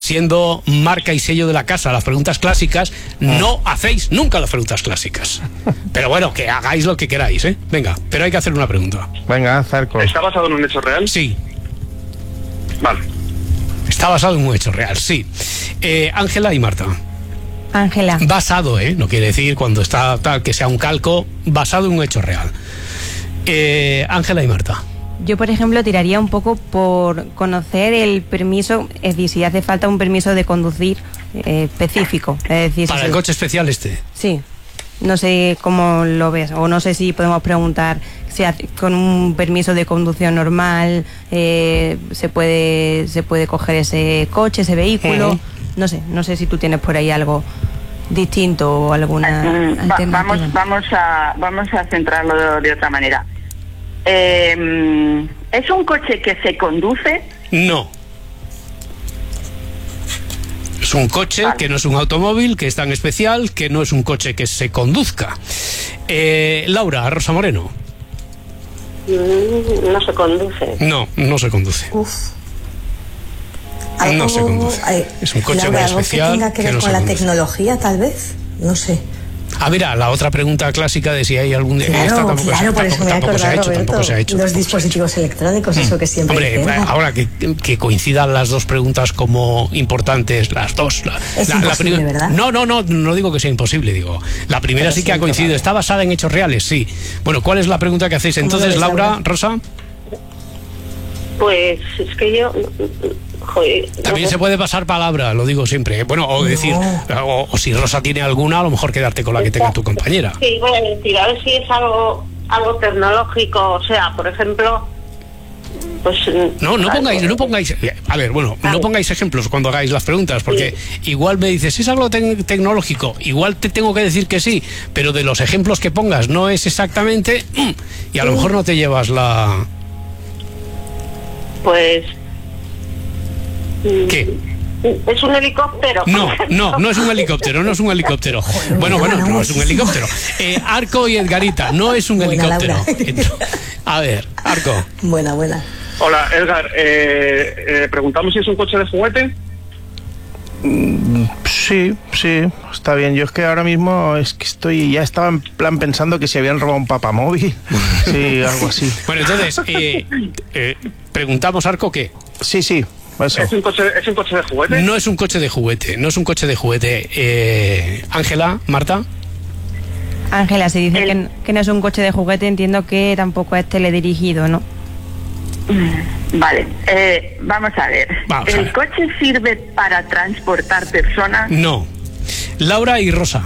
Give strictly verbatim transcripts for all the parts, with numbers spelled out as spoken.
siendo marca y sello de la casa las preguntas clásicas, no hacéis nunca las preguntas clásicas. Pero bueno, que hagáis lo que queráis, ¿eh? Venga, pero hay que hacer una pregunta. Venga, Zarco. ¿Está basado en un hecho real? Sí. Vale. Está basado en un hecho real, sí. Eh, Ángela y Marta. Ángela. Basado, ¿eh? No quiere decir cuando está tal que sea un calco, basado en un hecho real. Eh, Ángela y Marta. Yo, por ejemplo, tiraría un poco por conocer el permiso, es decir, si hace falta un permiso de conducir eh, específico. Es decir, Para si el se... coche especial este. Sí. No sé cómo lo ves, o no sé si podemos preguntar si hace- con un permiso de conducción normal eh, se puede se puede coger ese coche, ese vehículo. Uh-huh. No sé, no sé si tú tienes por ahí algo distinto o alguna Mm, va- alternativa. vamos, vamos a, vamos a centrarlo de, de otra manera. Eh, ¿Es un coche que se conduce? No. Es un coche Vale. que no es un automóvil, que es tan especial, que no es un coche que se conduzca. Eh, Laura, Rosa Moreno. Mm, no se conduce. No, no se conduce. Uf. No se conduce. ay, Es un coche Laura, muy algo especial que tenga que que ver no con se la conduce. tecnología, tal vez. No sé. Ah, mira, la otra pregunta clásica de si hay algún... esta Claro, tampoco, claro, por eso tampoco, me he tampoco se ha acordado, hecho, Roberto. tampoco se ha hecho. Los tampoco se ha hecho. dispositivos electrónicos, eso que siempre Hombre, dicen, ¿no? ahora que, que coincidan las dos preguntas como importantes, las dos. La, Es la- la imposible, prim- ¿verdad? No, no, no, no digo que sea imposible, digo. La primera Pero sí sí que ha es coincidido. probable. ¿Está basada en hechos reales? Sí. Bueno, ¿cuál es la pregunta que hacéis ¿Cómo entonces, lo ves, Laura, Laura? Rosa? Pues es que yo... Joder, También no se sé. puede pasar palabra, lo digo siempre. ¿eh? Bueno, o No. decir, o, o si Rosa tiene alguna, a lo mejor quedarte con la que tenga tu compañera. Sí, voy a decir, a ver si es algo algo tecnológico, o sea, por ejemplo, pues... No, no algo- pongáis, no pongáis, a ver, bueno, no Vale. pongáis ejemplos cuando hagáis las preguntas, porque igual me dices, ¿es algo tec- tecnológico? Igual te tengo que decir que sí, pero de los ejemplos que pongas no es exactamente, y a lo mejor no te llevas la... Pues... ¿Qué? ¿Es un helicóptero? No, no, no es un helicóptero, no es un helicóptero. Bueno, bueno, no es un helicóptero. Eh, Arco y Edgarita, no es un Buena, helicóptero. Laura. A ver, Arco. Buena, buena. Hola, Edgar. Eh, eh, preguntamos si es un coche de juguete. Sí, sí, está bien. Yo es que ahora mismo es que estoy, ya estaba en plan pensando que si habían robado un papamóvil. Sí, algo así. Bueno, entonces, eh, eh, preguntamos, Arco, ¿qué? Sí, sí, eso. ¿Es un coche, es un coche de juguete? No es un coche de juguete, no es un coche de juguete. Eh, Ángela, Marta. Ángela, si dice El- que, n- que no es un coche de juguete, entiendo que tampoco es teledirigido, ¿no? Vale, eh, vamos a ver. Vamos a ¿El ver. coche sirve para transportar personas? No. Laura y Rosa.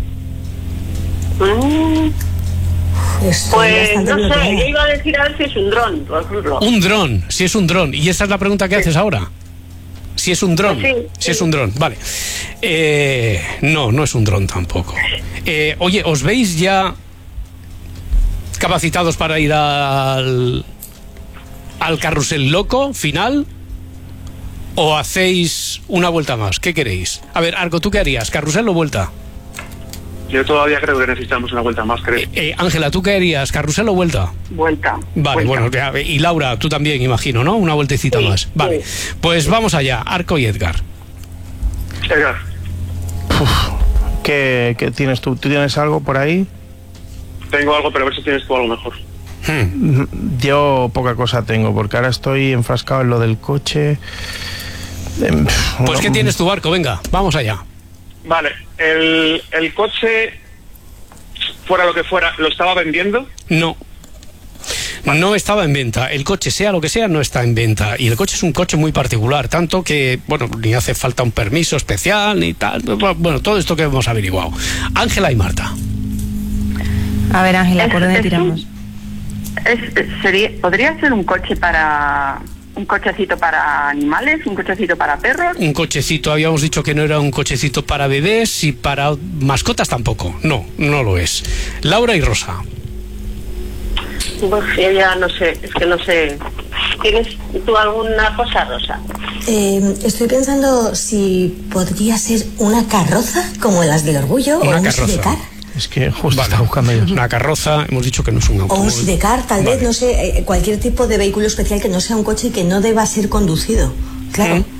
Mm, Estoy pues bastante no sé, bloqueada. yo iba a decir a ver si es un dron, por ejemplo. Un dron, si es un dron. Y esa es la pregunta que haces ahora. Si es un dron. Sí, Si sí. es un dron, vale. Eh, no, no es un dron tampoco. Eh, oye, ¿os veis ya capacitados para ir al, al carrusel loco final? ¿O hacéis una vuelta más? ¿Qué queréis? A ver, Arco, ¿tú qué harías? ¿Carrusel o vuelta? Yo todavía creo que necesitamos una vuelta más, creo. Eh, eh, Ángela, ¿tú qué harías? ¿Carrusel o vuelta? Vuelta. Vale, vuelta. bueno, ya, y Laura, tú también, imagino, ¿no? Una vueltecita Sí, más. Vale, pues vamos allá, Arco y Edgar. Edgar, ¿Qué, qué tienes tú? ¿Tú tienes algo por ahí? tengo algo, pero a ver si tienes tú algo mejor. Hmm. Yo poca cosa tengo, porque ahora estoy enfrascado en lo del coche. Em, Pues, no, ¿qué tienes tu Arco? Venga, vamos allá. Vale, el, el coche, fuera lo que fuera, ¿lo estaba vendiendo? No. No estaba en venta. El coche, sea lo que sea, no está en venta. Y el coche es un coche muy particular, tanto que, bueno, ni hace falta un permiso especial, ni tal. Bueno, todo esto que hemos averiguado. Ángela y Marta. A ver, Ángela, Es- ¿por dónde es tiramos? Es- es- sería, ¿Podría ser un coche para... un cochecito para animales, un cochecito para perros? Un cochecito, habíamos dicho que no era un cochecito para bebés y para mascotas tampoco. No, no lo es. Laura y Rosa. Pues yo ya no sé, es que no sé. ¿Tienes tú alguna cosa, Rosa? Eh, estoy pensando si podría ser una carroza, como las del orgullo, Una o un carroza. sidecar. Es que justo Vale. estaba buscando yo. Una carroza, hemos dicho que no es un O un automóvil. sidecar, tal vez, Vale. no sé, eh, cualquier tipo de vehículo especial que no sea un coche y que no deba ser conducido. Claro. Mm.